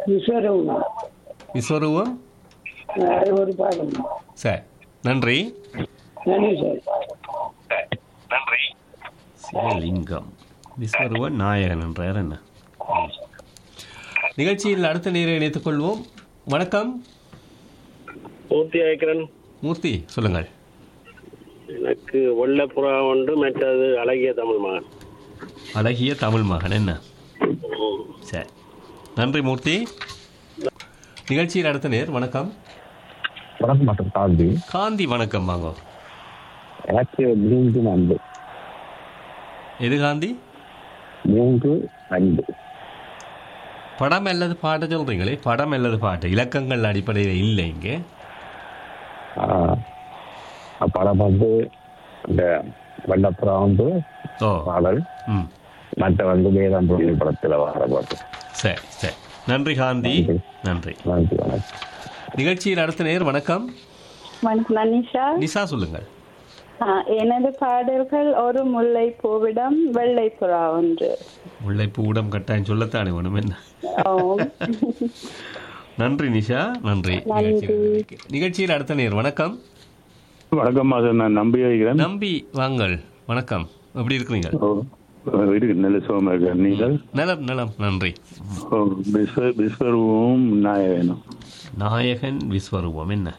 விஸ்வரூபம். விஸ்வரூபம் ஒரு பாடம். சரி, நன்றி. நன்றி சார். நன்றி. சிவலிங்கம் விஸ்வரூபம் நாயகன் என்றார். என்ன நிகழ்ச்சியில் அடுத்த நேரை இணைத்துக் கொள்வோம். வணக்கம். மூர்த்தி ஆயக்கரன். மூர்த்தி, சொல்லுங்கள். எனக்கு வெள்ளப்புறா ஒன்று, மற்றது அழகிய தமிழ் மகன். அழகிய தமிழ் மகன். என்ன சரி, நன்றி மூர்த்தி. நிகழ்ச்சியில் அடுத்த நேர். வணக்கம். வணக்கம் டாக்டர் காந்தி. காந்தி, வணக்கம். வாங்க. எனக்கு 3 5. எது காந்தி? 3 5. படம் அல்லது பாட்டை சொல்றீங்களே, படம் அல்லது பாட்டு இலக்கங்கள் அடிப்படையில் இல்லை இங்கே. படம் வந்து இந்த வெள்ளப்புறா வந்து பாடல், மற்ற வந்து வேதம் படத்தில் வர பாட்டு. சரி சரி, நன்றி காந்தி. நன்றி. நன்றி. வணக்கம். நிகழ்ச்சியில் அடுத்த நேர். வணக்கம். வணக்கம். நிஷா. நிஷா, சொல்லுங்கள். எனது பாடல்கள் ஒரு முல்லை பூவிடம், வெள்ளை புறா ஒன்று. முல்லை பூவிடம் கட்டாயம் சொல்லத்தானே வேணும். என்ன நன்றி நிஷா, நன்றி. நிகழ்ச்சியில் அடுத்த நேர். வணக்கம். வணக்கம். நான் நம்பி வைக்கிறேன். நம்பி, வாங்கள். வணக்கம். எப்படி இருக்கிறீங்க? நல்ல சுகமா இருக்க. நீங்கள்? நலம் நலம், நன்றி. விஸ்வரூபம் நாயகனும். நாயகன் விஸ்வரூபம். என்ன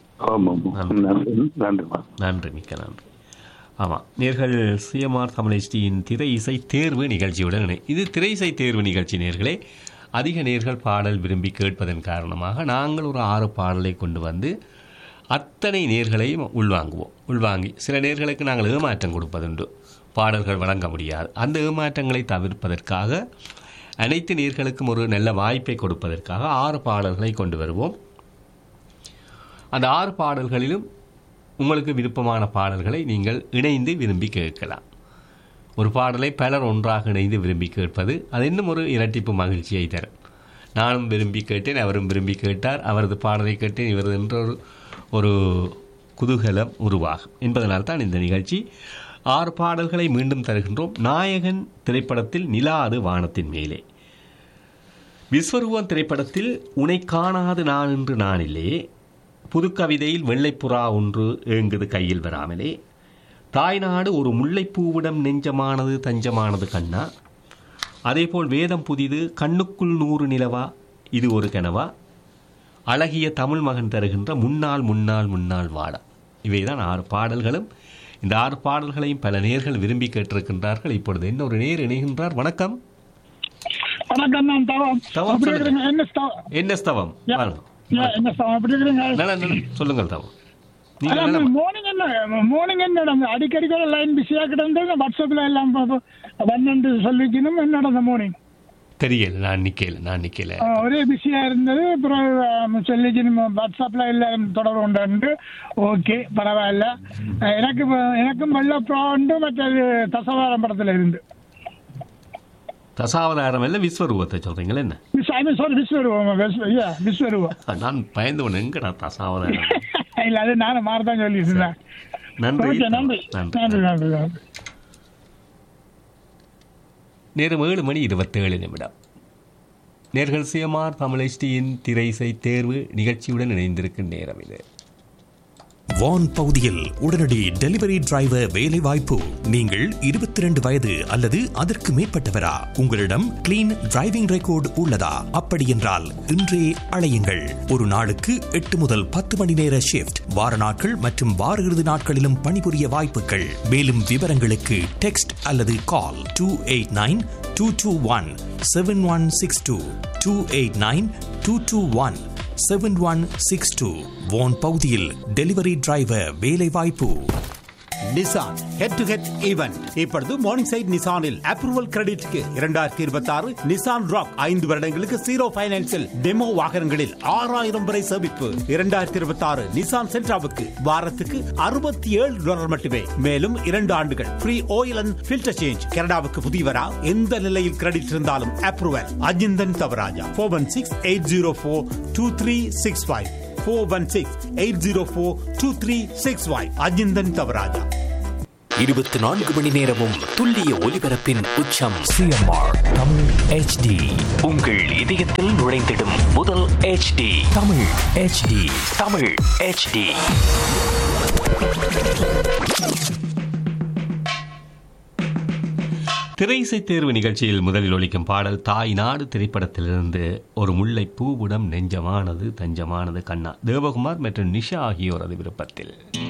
நன்றி, மிக்க நன்றி. ஆமாம், நேர்கள் சிஎம்ஆர் தமிழ் HDயின் திரை இசை தேர்வு நிகழ்ச்சியுடன் இது திரை இசை தேர்வு நிகழ்ச்சி. நேர்களே, அதிக நேர்கள் பாடல் விரும்பி கேட்பதன் காரணமாக நாங்கள் ஒரு 6 பாடலை கொண்டு வந்து அத்தனை நேர்களையும் உள்வாங்கி சில நேர்களுக்கு நாங்கள் ஏமாற்றம் கொடுப்பதுண்டு, பாடல்கள் வழங்க முடியாது. அந்த ஏமாற்றங்களை தவிர்ப்பதற்காக அனைத்து நேர்களுக்கும் ஒரு நல்ல வாய்ப்பை கொடுப்பதற்காக 6 பாடல்களை கொண்டு வருவோம். அந்த 6 பாடல்களிலும் உங்களுக்கு விருப்பமான பாடல்களை நீங்கள் இணைந்து விரும்பி கேட்கலாம். ஒரு பாடலை பலர் ஒன்றாக இணைந்து விரும்பி கேட்பது அது இன்னும் ஒரு இரட்டிப்பு மகிழ்ச்சியை தரும். நானும் விரும்பி கேட்டேன், அவரும் விரும்பி கேட்டார், அவரது பாடலை கேட்டேன், இவரது என்ற ஒரு குதூகலம் உருவாகும் என்பதனால் தான் இந்த நிகழ்ச்சி. 6 பாடல்களை மீண்டும் தருகின்றோம். நாயகன் திரைப்படத்தில் நிலாது வானத்தின் மேலே, விஸ்வரூபம் திரைப்படத்தில் உனை காணாது நான் என்று நானிலே, புதுக்கவிதையில் வெள்ளைப்புறா ஒன்று ஏங்குது கையில் வராமலே, தாய்நாடு ஒரு முல்லைப்பூவிடம் நெஞ்சமானது தஞ்சமானது கண்ணா, அதேபோல் வேதம் புதிது கண்ணுக்குள் 100 நிலவா இது ஒரு கனவா, அழகிய தமிழ் மகன் தருகின்ற முன்னாள் முன்னாள் முன்னாள் வாடா. இவைதான் 6 பாடல்களும். இந்த 6 பாடல்களையும் பல நேர்கள் விரும்பி கேட்டிருக்கின்றார்கள். இப்பொழுது இன்னொரு நேர் இணைகின்றார். வணக்கம். வணக்கம். நான் தவம். என்ன ஸ்தவம்? சொல்லுங்கள் தவம். மார்னிங் என்ன அடிக்கடி லைன் பிஸியா கிடந்தது, வாட்ஸ்அப்ல எல்லாம் வந்து சொல்லிக்கணும். என்னோட மார்னிங் தெரியல, நான் நிக்கல ஒரே பிஸியா இருந்தது. அப்புறம் சொல்லிக்கணும் வாட்ஸ்அப்ல எல்லாரும் தொடர்பு உண்டு. ஓகே, பரவாயில்ல. எனக்கும் வெள்ளப்புறா உண்டு, மற்றது தசவாரம் படத்துல இருந்து. தசாவதாரம் இல்ல, விஸ்வரூபத்தை சொல்றீங்களா? என்ன விஸ்வரூபம். நான் பயந்து ஒன்று எங்கடா தசாவதாரம் இல்ல, அது நானும் மாறதான் சொல்லிட்டு இருந்தேன். நன்றி. நேரம் 7:27. நேர்கள் சிஎம்ஆர் தமிழ் HDயின் திரை இசை தேர்வு நிகழ்ச்சியுடன் இணைந்திருக்கும் நேரம் இது. வான் பகுதியில் உடனடி டெலிவரி டிரைவர் வேலை வாய்ப்பு. நீங்கள் 22 வயது அல்லது அதற்கு மேற்பட்டவரா? உங்களிடம் கிளீன் டிரைவிங் ரெக்கார்டு உள்ளதா? அப்படி என்றால் இன்றே அழையுங்கள். ஒரு நாளுக்கு 8 முதல் 10 மணி நேர ஷிப்ட், வார நாட்கள் மற்றும் வார இறுதி நாட்களிலும் பணிபுரிய வாய்ப்புகள். மேலும் விவரங்களுக்கு டெக்ஸ்ட் அல்லது கால் 289-221-7162 289-221-7162. வான் பகுதியில் டெலிவரி டிரைவர் வேலை வாய்ப்பு. Nissan head to head event இப்பொழுது morning side நிசானில் approval கிரெடிட்க்கு 2026 Nissan rock 5 வருடங்களுக்கு 0 ஃபைனான்ஸில் டெமோ வாகனங்களில் 6000 வரை சேமிப்பு. 2026 நிசான் சென்ட்ராவுக்கு வாரத்துக்கு $67 மட்டுமே. மேலும் 2 ஆண்டுகள் free oil and filter change. கனடாவுக்கு புதியவரா? எந்த நிலையில் கிரெடிட் இருந்தாலும் அப்ரூவல். அஜிந்தன் தவராஜா 416-804-2365 416-804-2365. அஜிந்தன் தவராஜா. 24 மணி நேரமும் துல்லிய ஒலிபரப்பின் உச்சம் சிஎம்ஆர் தமிழ் HD. உங்கள் இதயத்தில் நுழைந்திடும் முதல் HD Tamil HD. Tamil HD. திரையிசை தேர்வு நிகழ்ச்சியில் முதலில் ஒலிக்கும் பாடல் தாய் நாடு திரைப்படத்திலிருந்து ஒரு முல்லை பூவுடம் நெஞ்சமானது தஞ்சமானது கண்ணா. தேவகுமார் மற்றும் நிஷா ஆகியோரது விருப்பத்தில்.